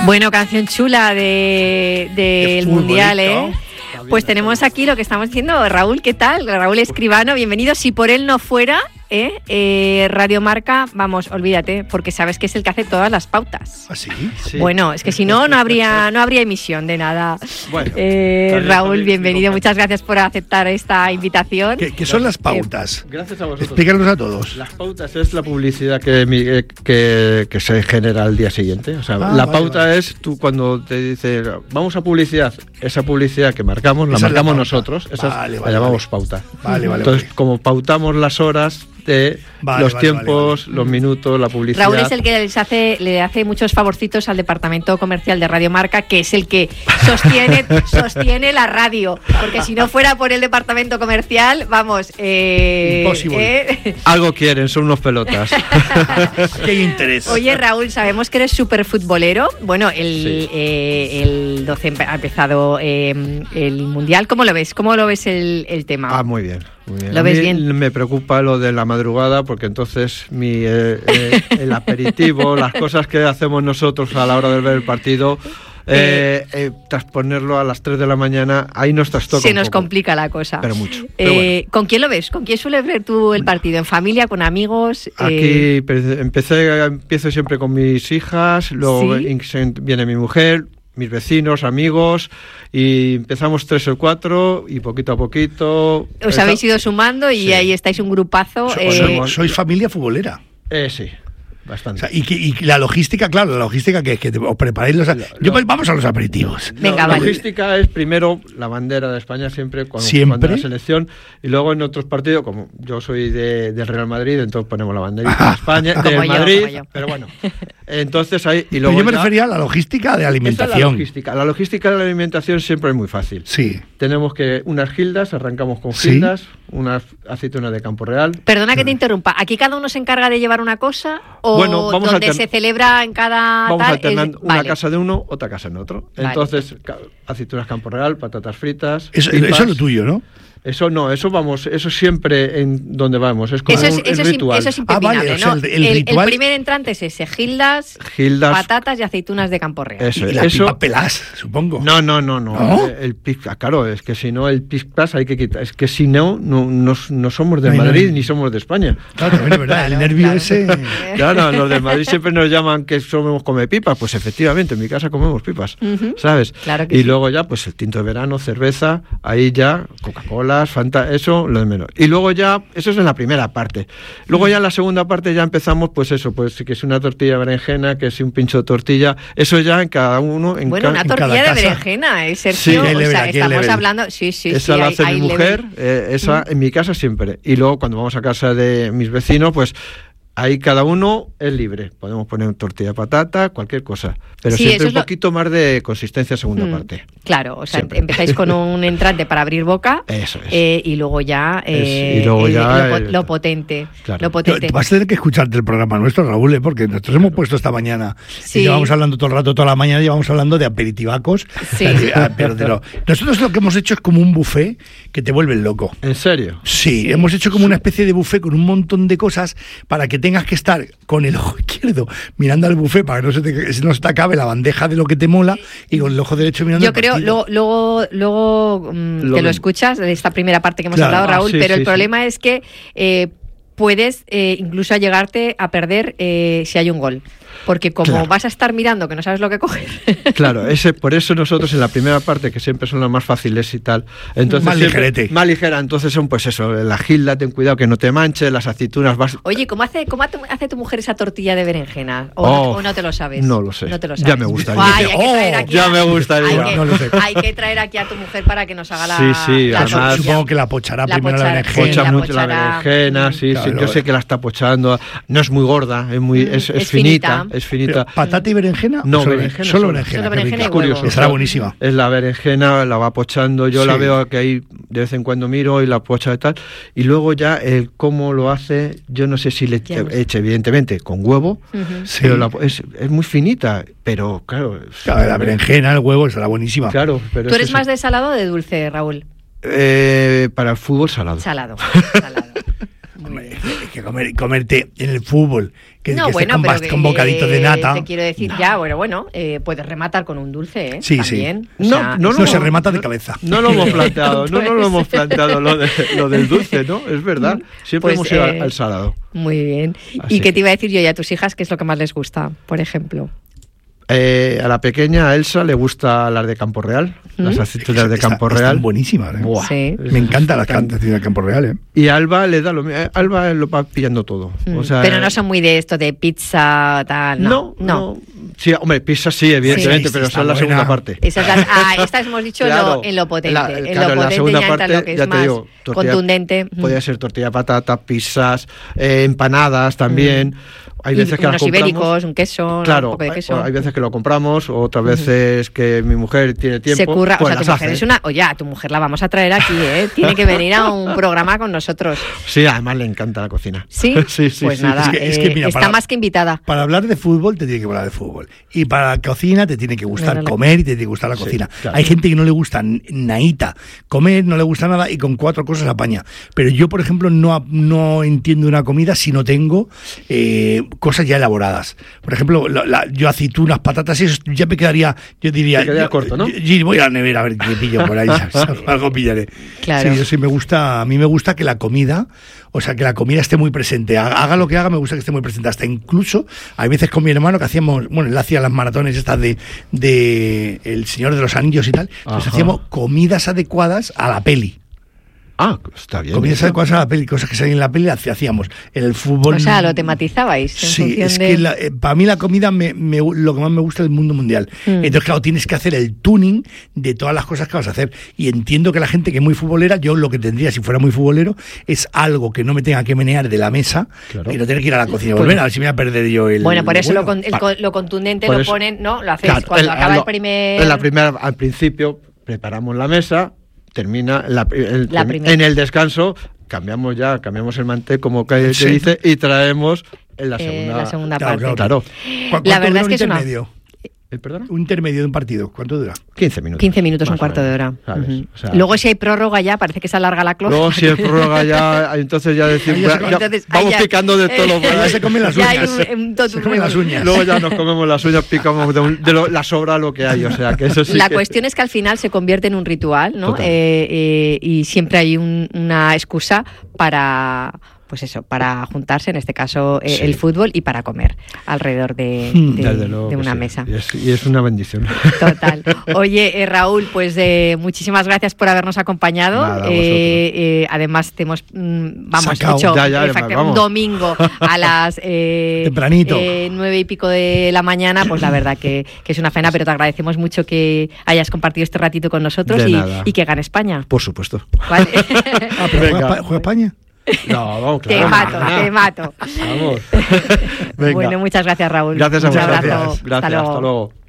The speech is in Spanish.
Bueno, canción chula del Mundial, ¿eh? Pues tenemos aquí lo que estamos diciendo. Raúl, ¿qué tal? Raúl Escribano, bienvenido. Si por él no fuera, Radio Marca, vamos, olvídate, porque sabes que es el que hace todas las pautas. ¿Ah, sí? Sí. Bueno, es que si no habría emisión de nada. Bueno, Raúl, bienvenido. Muchas gracias por aceptar esta invitación. ¿Qué son las pautas? Gracias a vosotros. Explícanos a todos. Las pautas es la publicidad que se genera al día siguiente. O sea, la pauta es tú cuando te dices vamos a publicidad, esa publicidad que marcamos, la marcamos nosotros. Esa la llamamos pauta. Entonces, como pautamos las horas de los tiempos, los minutos, la publicidad. Raúl es el que le hace muchos favorcitos al departamento comercial de Radio Marca, que es el que sostiene la radio, porque si no fuera por el departamento comercial, vamos, imposible. Algo quieren, son unos pelotas. Qué interés. Oye, Raúl, sabemos que eres súper futbolero. Bueno, el 12 ha empezado el Mundial. ¿Cómo lo ves? ¿Cómo lo ves el tema? Muy bien. Muy bien. ¿Lo ves bien? Me preocupa lo de la madrugada, porque entonces el aperitivo, las cosas que hacemos nosotros a la hora de ver el partido, transponerlo a las 3 de la mañana, ahí nos trastoca. Se nos complica la cosa. Pero mucho. Pero bueno. ¿Con quién lo ves? ¿Con quién sueles ver tú el partido? ¿En familia, con amigos? Aquí empiezo siempre con mis hijas, luego viene mi mujer, mis vecinos, amigos, y empezamos 3 o 4 y poquito a poquito. Os habéis ido sumando y ahí estáis un grupazo. ¿Sois familia futbolera? Sí. Bastante. O sea, y la logística, claro, la logística que os preparáis vamos a los aperitivos. Venga, la logística es primero la bandera de España siempre cuando la selección, y luego en otros partidos, como yo soy del Real Madrid, entonces ponemos la bandera de España, de Madrid, pero bueno. Entonces ahí y luego yo me refería a la logística de alimentación. La logística de la alimentación siempre es muy fácil. Sí. Tenemos que unas gildas, arrancamos con gildas, unas aceitunas de Campo Real. Perdona que te interrumpa. ¿Aquí cada uno se encarga de llevar una cosa o donde se celebra en cada vamos alternando una casa de uno, otra casa en otro? Vale. Entonces, aceitunas Campo Real, patatas fritas. Eso es lo tuyo, ¿no? Eso no, eso siempre en donde vamos, es como el ritual. Eso es impepinable, o sea, ¿no? El primer entrante es ese, gildas, patatas y aceitunas de Campo Real. Y la pipa pelás, supongo. No. El pizca, claro, es que si no el pizcas hay que quitar, es que si no somos de Madrid ni somos de España. Claro, también es verdad, el nervio ese. Claro, los de Madrid siempre nos llaman que somos come pipas, pues efectivamente, en mi casa comemos pipas, ¿sabes? Claro que y luego ya, pues el tinto de verano, cerveza, ahí ya, Coca-Cola, Fanta, eso lo de menos. Y luego ya, eso es en la primera parte. Luego ya en la segunda parte ya empezamos, pues eso, pues que es una tortilla de berenjena, que es un pincho de tortilla, eso ya en cada uno. Una tortilla de berenjena, Sergio. Sí, estamos hablando. Sí. Esa la hace mi mujer, esa en mi casa siempre. Y luego cuando vamos a casa de mis vecinos, pues ahí cada uno es libre. Podemos poner tortilla de patata, cualquier cosa. Pero siempre un poquito más de consistencia segunda parte. Claro, o sea, empezáis con un entrante para abrir boca. Eso es. Y luego ya, lo potente. Claro. Lo potente. Vas a tener que escucharte el programa nuestro, Raúl, porque nosotros hemos puesto esta mañana. Y llevamos hablando todo el rato, toda la mañana, llevamos hablando de aperitivacos. Sí. Nosotros lo que hemos hecho es como un buffet que te vuelve loco. ¿En serio? Sí, hemos hecho como una especie de buffet con un montón de cosas para que tengas que estar con el ojo izquierdo mirando al buffet para que no se te acabe la bandeja de lo que te mola y con el ojo derecho mirando al partido. Yo creo, luego te lo escuchas de esta primera parte que hemos hablado, Raúl, pero el problema es que puedes incluso llegarte a perder si hay un gol. Porque como vas a estar mirando que no sabes lo que coger. Claro, por eso nosotros en la primera parte, que siempre son las más fáciles y tal, entonces más ligerete. Más ligera, entonces son pues eso, la gilda, ten cuidado que no te manche, las aceitunas vas. Oye, ¿cómo hace tu mujer esa tortilla de berenjena? ¿O no te lo sabes? No lo sé. No te lo sabes. Ya me gustaría. Me gustaría. Hay que traer aquí a tu mujer para que nos haga la. Sí, además, supongo que la pochará primero la berenjena. Pocha mucho la berenjena, sí, yo sé que la está pochando. No es muy gorda, es finita. Es finita. ¿Patata y berenjena? No, berenjena. Solo berenjena. Es curioso. Estará buenísima. Es la berenjena, la va pochando. Yo la veo que ahí de vez en cuando miro y la pocha y tal. Y luego ya el cómo lo hace, yo no sé si le eche, evidentemente, con huevo. Pero es muy finita. Pero claro. La berenjena, el huevo, estará buenísima. Claro. Pero ¿Tú eres más de salado o de dulce, Raúl? Para el fútbol, salado. Salado. que comerte en el fútbol, que bueno, con bocaditos de nata. Te quiero decir puedes rematar con un dulce, Sí, también. Sí. No se remata de cabeza. No lo hemos planteado, no lo hemos planteado lo del dulce, ¿no? Es verdad, siempre hemos ido al salado. Muy bien. Así. ¿Y qué te iba a decir yo? ¿Y a tus hijas qué es lo que más les gusta, por ejemplo? A la pequeña, a Elsa, le gusta las de Campo Real, las aceitunas de Campo Real. Están buenísimas, ¿eh? Buah, sí. Me encantan las aceitunas de Campo Real, ¿eh? Y a Alba le da lo mismo. Alba lo va pillando todo. O sea, pero no son muy de esto de pizza, tal. No. Sí, hombre, pizza sí, evidentemente, pero esa es la segunda parte. Esta hemos dicho claro, en lo potente. En la segunda ya parte, lo que es ya más te digo, contundente. Podría ser tortilla de patata, pizzas, empanadas también. Hay veces que unos ibéricos, un queso, claro, un poco de queso. Hay veces que lo compramos, otras veces que mi mujer tiene tiempo. Se curra, pues o sea, tu mujer es una... Oye, a tu mujer la vamos a traer aquí, ¿eh? Tiene que venir a un programa con nosotros. Sí, además le encanta la cocina. ¿Sí? Sí. Pues nada, mira, está más que invitada. Para hablar de fútbol te tiene que hablar de fútbol. Y para la cocina te tiene que gustar comer y te tiene que gustar la cocina. Claro. Hay gente que no le gusta naíta comer, no le gusta nada y con 4 cosas apaña. Pero yo, por ejemplo, no entiendo una comida si no tengo cosas ya elaboradas. Por ejemplo, yo aceitunas, patatas, eso ya me quedaría, yo diría... Te quedaría corto, ¿no? Yo voy a la nevera a ver qué pillo por ahí, algo pillaré. Claro. Sí, yo sí me gusta, a mí me gusta que la comida, esté muy presente. Haga lo que haga, me gusta que esté muy presente. Hasta incluso, hay veces con mi hermano que hacíamos, él hacía las maratones estas de El Señor de los Anillos y tal, entonces hacíamos comidas adecuadas a la peli. Ah, está bien. Comidas adecuadas a la peli, cosas que salen en la peli, hacíamos. En el fútbol... O sea, lo tematizabais. Sí, es que para mí la comida lo que más me gusta es el mundo mundial. Entonces, claro, tienes que hacer el tuning de todas las cosas que vas a hacer. Y entiendo que la gente que es muy futbolera, yo lo que tendría si fuera muy futbolero, es algo que no me tenga que menear de la mesa y no tener que ir a la cocina y volver, a ver si me voy a perder yo el... Bueno, por eso lo contundente lo ponen, ¿no? Lo hacéis cuando acaba el primer... Al principio, preparamos la mesa... Termina en el descanso, cambiamos el mantel, como que dice, y traemos en la segunda parte. Claro. La verdad es que es una... Un intermedio de un partido, ¿cuánto dura? 15 minutos. 15 minutos, un cuarto de hora. O sea, luego si hay prórroga ya, parece que se alarga la cloja. Luego si hay prórroga ya, entonces ya decimos, vamos picando de todo lo que ya se comen las uñas. Se comen las uñas. Luego ya nos comemos las uñas, picamos la sobra lo que hay, o sea que eso sí. La cuestión es que al final se convierte en un ritual, ¿no? Y siempre hay una excusa para... Pues eso, para juntarse, en este caso el fútbol, y para comer alrededor de una mesa. Y es una bendición. Total. Oye, Raúl, pues muchísimas gracias por habernos acompañado. Nada, además, te hemos hecho un domingo a las tempranito 9 y pico de la mañana. Pues la verdad que es una pena, pero te agradecemos mucho que hayas compartido este ratito con nosotros y que gane España. Por supuesto. ¿Vale? ¿Juega España? No, vamos, claro. Te mato. Vamos. Bueno, muchas gracias, Raúl. Gracias a vosotros. Hasta luego.